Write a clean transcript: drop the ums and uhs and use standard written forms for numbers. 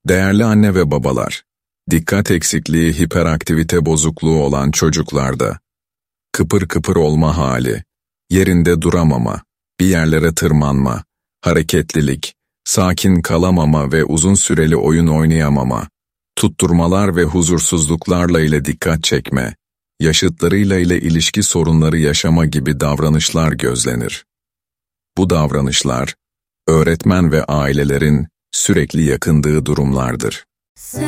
Değerli anne ve babalar, dikkat eksikliği, hiperaktivite bozukluğu olan çocuklarda, kıpır kıpır olma hali, yerinde duramama, bir yerlere tırmanma, hareketlilik, sakin kalamama ve uzun süreli oyun oynayamama, tutturmalar ve huzursuzluklarla ile dikkat çekme, yaşıtlarıyla ile ilişki sorunları yaşama gibi davranışlar gözlenir. Bu davranışlar, öğretmen ve ailelerin sürekli yakındığı durumlardır.